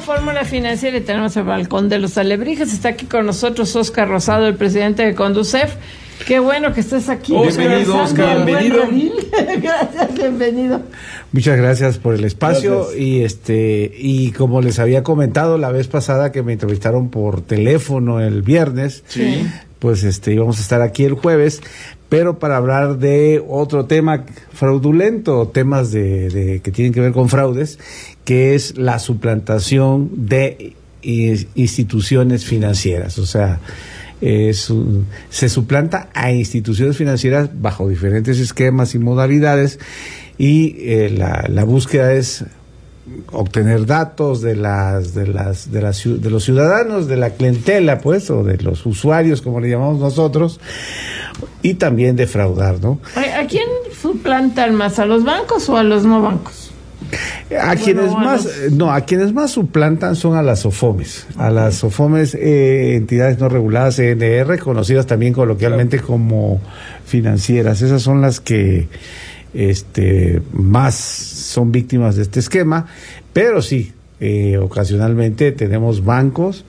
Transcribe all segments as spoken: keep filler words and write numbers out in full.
Fórmula Financiera y tenemos el balcón de los alebrijes. Está aquí con nosotros Oscar Rosado, el presidente de Conducef. Qué bueno que estés aquí. Oh, bienvenido, Oscar. Bienvenido. Gracias, bienvenido. Muchas gracias por el espacio. Gracias. y este y como les había comentado la vez pasada que me entrevistaron por teléfono el viernes, sí. pues este íbamos a estar aquí el jueves, pero para hablar de otro tema fraudulento, temas de, de que tienen que ver con fraudes, que es la suplantación de instituciones financieras, o sea, Es un, se suplanta a instituciones financieras bajo diferentes esquemas y modalidades y eh, la, la búsqueda es obtener datos de las de las de las de los ciudadanos, de la clientela, pues, o de los usuarios, como le llamamos nosotros, y también defraudar, ¿no? ¿A quién suplantan más, a los bancos o a los no bancos? A bueno, quienes a más, los... no, a quienes más suplantan son a las SOFOMES, okay. a las SOFOMES, eh, entidades no reguladas, C N R, conocidas también coloquialmente claro. como financieras. Esas son las que, este, más son víctimas de este esquema, pero sí, eh, ocasionalmente tenemos bancos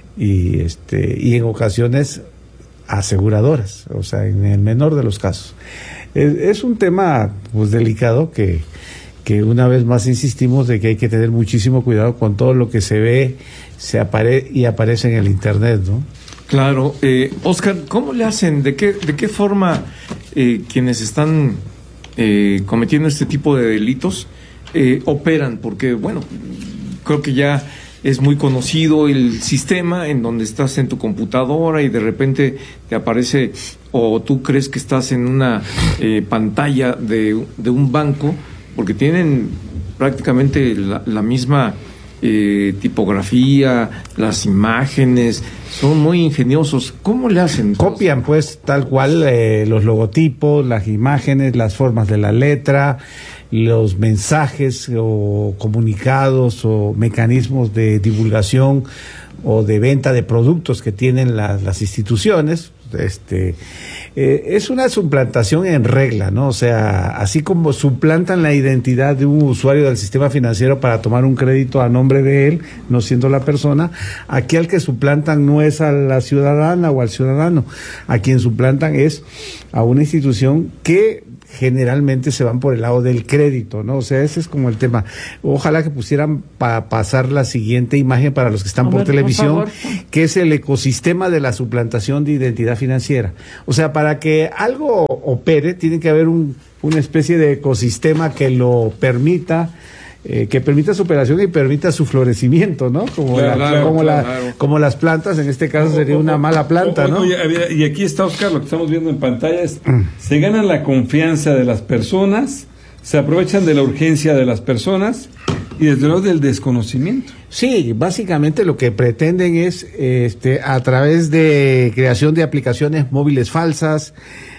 y, este, y en ocasiones aseguradoras, o sea, en el menor de los casos. Es, es un tema, pues, delicado que que una vez más insistimos de que hay que tener muchísimo cuidado con todo lo que se ve se apare y aparece en el internet, ¿no? Claro. eh, Oscar, ¿cómo le hacen? ¿De qué, de qué forma eh, quienes están eh, cometiendo este tipo de delitos eh, operan? Porque, bueno, creo que ya es muy conocido el sistema en donde estás en tu computadora y de repente te aparece, o tú crees que estás en una eh, pantalla de, de un banco, porque tienen prácticamente la, la misma eh, tipografía, las imágenes, son muy ingeniosos. ¿Cómo le hacen? Copian, pues, tal cual eh, los logotipos, las imágenes, las formas de la letra, los mensajes o comunicados o mecanismos de divulgación o de venta de productos que tienen las, las instituciones. Este eh, es una suplantación en regla, ¿no? O sea, así como suplantan la identidad de un usuario del sistema financiero para tomar un crédito a nombre de él, no siendo la persona, aquí al que suplantan no es a la ciudadana o al ciudadano, a quien suplantan es a una institución que generalmente se van por el lado del crédito, ¿no? O sea, ese es como el tema. Ojalá que pusieran para pasar la siguiente imagen para los que están por ver, televisión, por que es el ecosistema de la suplantación de identidad financiera. O sea, para que algo opere, tiene que haber un, una especie de ecosistema que lo permita, eh, que permita su operación y permita su florecimiento, ¿no? Como, claro, la, claro, como, claro. la, como las plantas, en este caso sería una mala planta, ¿no? Oye, y aquí está, Oscar, lo que estamos viendo en pantalla es, se ganan la confianza de las personas, se aprovechan de la urgencia de las personas y desde luego del desconocimiento. Sí, básicamente lo que pretenden es, este, a través de creación de aplicaciones móviles falsas,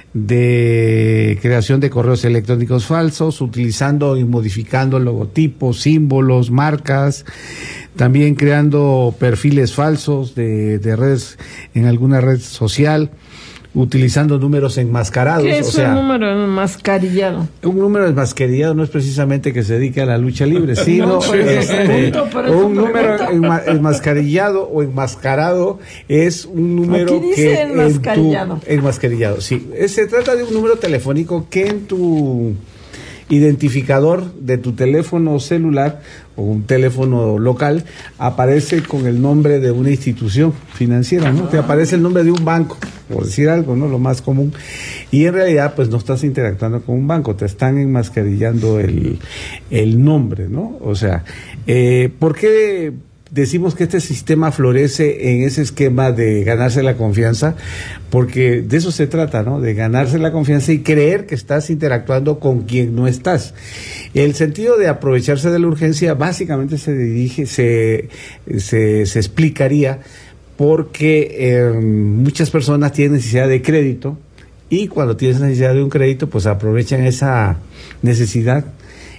de creación de correos electrónicos falsos, utilizando y modificando logotipos, símbolos, marcas, también creando perfiles falsos de, de redes, en alguna red social, utilizando números enmascarados. ¿Qué es o sea, un número enmascarillado? Un número enmascarillado no es precisamente que se dedique a la lucha libre, sino no, este, pregunto, un número enma enmascarillado o enmascarado es un número Aquí dice que enmascarillado. En tu, enmascarillado, sí. Se trata de un número telefónico que en tu identificador de tu teléfono celular o un teléfono local aparece con el nombre de una institución financiera, ¿no? Te aparece el nombre de un banco, por decir algo, ¿no? Lo más común. Y en realidad, pues no estás interactuando con un banco, te están enmascarillando el, el nombre, ¿no? O sea, eh, ¿por qué decimos que este sistema florece en ese esquema de ganarse la confianza? Porque de eso se trata, ¿no? De ganarse la confianza y creer que estás interactuando con quien no estás. El sentido de aprovecharse de la urgencia básicamente se dirige, se, se, se explicaría porque eh, muchas personas tienen necesidad de crédito y cuando tienes necesidad de un crédito, pues aprovechan esa necesidad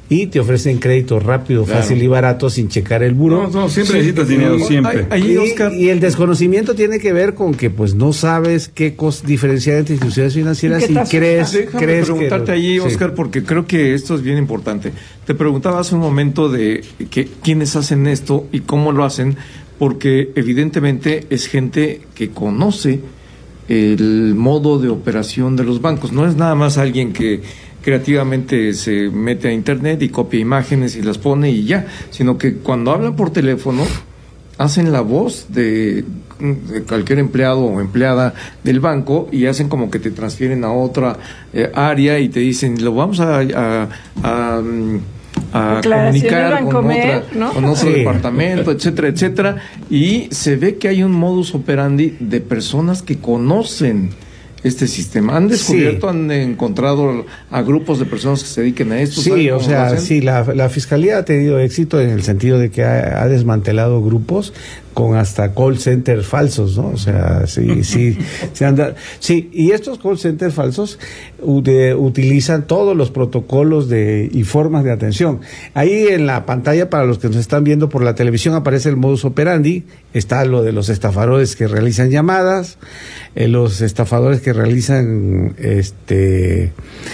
y te ofrecen crédito rápido, Claro. fácil y barato sin checar el buró. No, no, siempre Sí. necesitas dinero, Ahí- siempre. ahí- Y, Oscar. y el desconocimiento tiene que ver con que pues no sabes qué cosa diferenciar entre instituciones financieras ¿Y qué y, te asusta? crees, Déjame crees preguntarte que... allí, sí. Oscar, porque creo que esto es bien importante. Te preguntaba hace un momento de que quiénes hacen esto y cómo lo hacen, porque evidentemente es gente que conoce el modo de operación de los bancos. No es nada más alguien que creativamente se mete a internet y copia imágenes y las pone y ya, sino que cuando hablan por teléfono hacen la voz de, de cualquier empleado o empleada del banco y hacen como que te transfieren a otra eh, área y te dicen, lo vamos a, a, a, mm, a Declaración de comunicar con, Bancomer, otra, ¿no? con otro Sí. departamento, etcétera, etcétera. Y se ve que hay un modus operandi de personas que conocen este sistema. ¿Han descubierto, Sí. han encontrado a grupos de personas que se dediquen a esto? Sí, ¿Saben o cómo lo sea, hacen? sí, la, la Fiscalía ha tenido éxito en el sentido de que ha, ha desmantelado grupos con hasta call centers falsos, ¿no? O sea, sí, sí, se anda, sí, y estos call centers falsos u- de- utilizan todos los protocolos de y formas de atención. Ahí en la pantalla, para los que nos están viendo por la televisión, aparece el modus operandi, está lo de los estafadores que realizan llamadas, eh, los estafadores que realizan este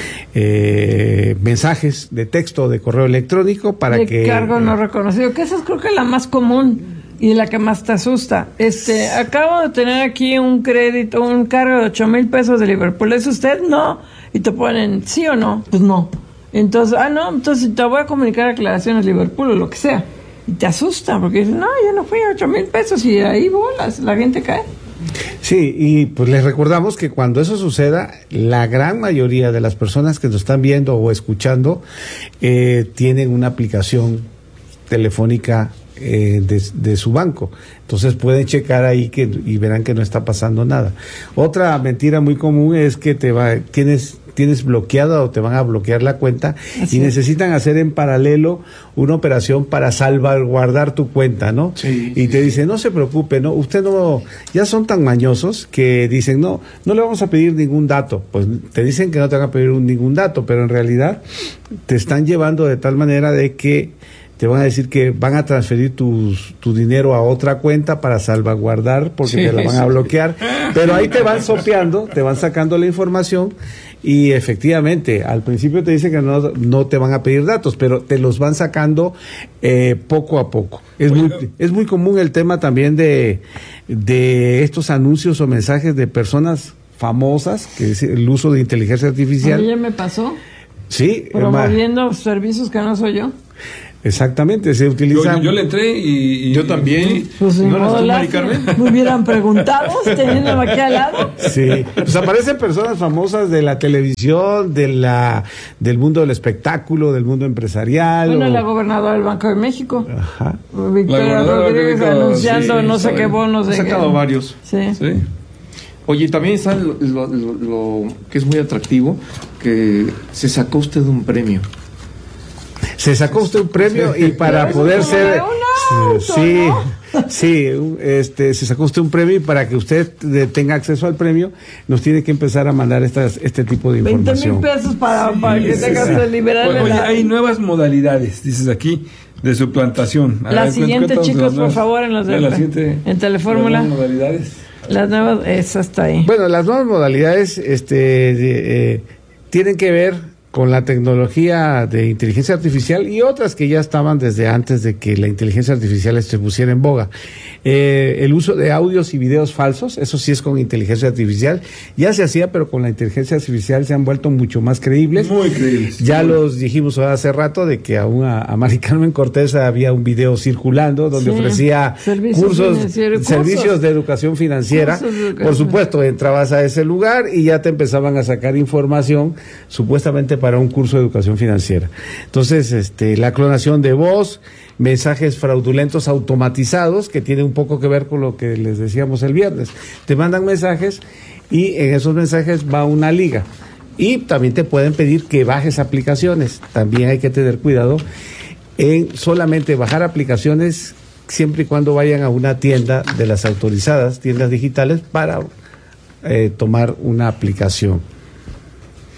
eh, mensajes de texto o de correo electrónico para de que cargo no reconocido, que esa es creo que la más común y la que más te asusta. Este, acabo de tener aquí un crédito, un cargo de ocho mil pesos de Liverpool. ¿Es usted? No. Y te ponen sí o no. Pues no. Entonces, ah, no, entonces te voy a comunicar aclaraciones Liverpool o lo que sea. Y te asusta porque dices, no, yo no fui a ocho mil pesos y ahí bolas, la gente cae. Sí, y pues les recordamos que cuando eso suceda, la gran mayoría de las personas que nos están viendo o escuchando eh, tienen una aplicación telefónica eh, de, de su banco. Entonces pueden checar ahí que, y verán que no está pasando nada. Otra mentira muy común es que te va, tienes tienes bloqueada o te van a bloquear la cuenta Así y es. necesitan hacer en paralelo una operación para salvaguardar tu cuenta, ¿no? Sí, y sí, te sí. dice, no se preocupe, no, usted no, ya son tan mañosos que dicen, no, no le vamos a pedir ningún dato. Pues te dicen que no te van a pedir un- ningún dato, pero en realidad te están llevando de tal manera de que te van a decir que van a transferir tus, tu dinero a otra cuenta para salvaguardar porque Sí, te la van a sí. bloquear, pero ahí te van sopeando, te van sacando la información y efectivamente al principio te dicen que no, no te van a pedir datos, pero te los van sacando eh, poco a poco. Es muy, es muy común el tema también de, de estos anuncios o mensajes de personas famosas, que es el uso de inteligencia A mí artificial. ya me pasó, Sí, promoviendo servicios que no soy yo. exactamente, se Yo, utilizan. yo, yo le entré y, y- Yo también. Pues ni ¿No eras modo, tú, Mari lástima. Carmen? Me hubieran preguntado teniéndome aquí al lado. Sí, pues aparecen personas famosas de la televisión, de la, del mundo del espectáculo, del mundo empresarial. Bueno, o- la gobernadora del Banco de México, Ajá. Victoria La gobernadora Rodríguez, de México, anunciando sí, sí, no sé sabe. qué bonos Ha de... sacado varios. Sí. Sí. Oye, también está lo, lo- lo- lo que es muy atractivo, que se sacó usted un premio. Se sacó usted un premio y para Pero poder eso como ser de un auto, sí, ¿no? sí, un- este se sacó usted un premio y para que usted de- tenga acceso al premio nos tiene que empezar a mandar estas este tipo de veinte mil información. pesos para, para que Sí, tengas sí. que liberarle Oye, la... hay nuevas modalidades, dices aquí, de suplantación. A La ver, siguiente, cuéntanos chicos, las por nuevas- favor, en los de- la siguiente- en Telefórmula. las nuevas modalidades. Las nuevas, esa está ahí. Bueno, las nuevas modalidades este, de, eh, tienen que ver con la tecnología de inteligencia artificial y otras que ya estaban desde antes de que la inteligencia artificial se pusiera en boga. Eh, el uso de audios y videos falsos, eso sí es con inteligencia artificial, ya se hacía, pero con la inteligencia artificial se han vuelto mucho más creíbles. Muy creíbles. Ya los dijimos hace rato de que aún a, a Mari Carmen Cortés había un video circulando donde Sí, ofrecía servicios cursos, financieros, servicios cursos. de educación financiera. Cursos de educación. Por supuesto, entrabas a ese lugar y ya te empezaban a sacar información supuestamente para un curso de educación financiera. Entonces, este, la clonación de voz, mensajes fraudulentos automatizados, que tiene un poco que ver con lo que les decíamos el viernes. Te mandan mensajes y en esos mensajes va una liga. Y también te pueden pedir que bajes aplicaciones. También hay que tener cuidado en solamente bajar aplicaciones siempre y cuando vayan a una tienda de las autorizadas, tiendas digitales, para eh, tomar una aplicación.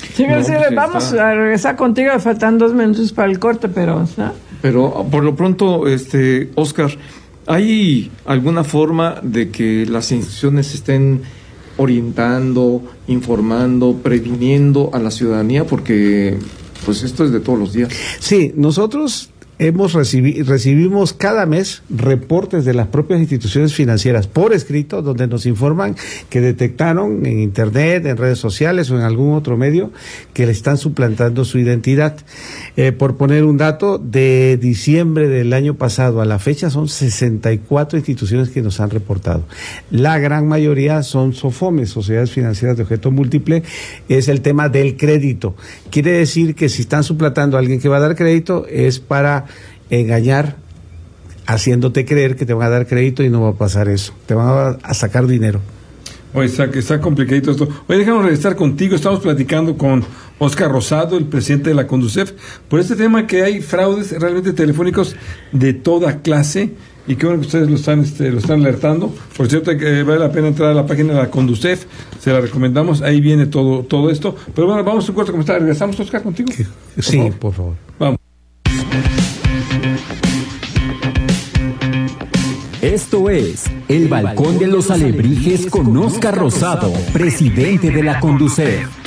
Sí, No, sí, pues, vamos está. a regresar contigo, faltan dos minutos para el corte, pero ¿no? Pero por lo pronto, este, Oscar, ¿hay alguna forma de que las instituciones estén orientando, informando, previniendo a la ciudadanía? Porque pues esto es de todos los días. Sí, nosotros hemos recibi- recibimos cada mes reportes de las propias instituciones financieras por escrito, donde nos informan que detectaron en internet, en redes sociales o en algún otro medio que le están suplantando su identidad. Eh, por poner un dato, de diciembre del año pasado a la fecha son sesenta y cuatro instituciones que nos han reportado. La gran mayoría son SOFOMES, Sociedades Financieras de Objeto Múltiple. Es el tema del crédito. Quiere decir que si están suplantando a alguien que va a dar crédito es para engañar, haciéndote creer que te van a dar crédito, y no va a pasar eso. Te van a, a sacar dinero. Oye, está, está complicadito esto. Oye, déjame regresar contigo. Estamos platicando con Óscar Rosado, el presidente de la Conducef, por este tema que hay fraudes realmente telefónicos de toda clase, y qué bueno que ustedes lo están, este, lo están alertando. Por cierto, que vale la pena entrar a la página de la Conducef, se la recomendamos, ahí viene todo, todo esto. Pero bueno, vamos a un cuarto comentario. ¿Regresamos, Óscar, contigo? Por sí, favor. por favor. Vamos. Esto es El Balcón de los Alebrijes con Óscar Rosado, presidente de la Conducef.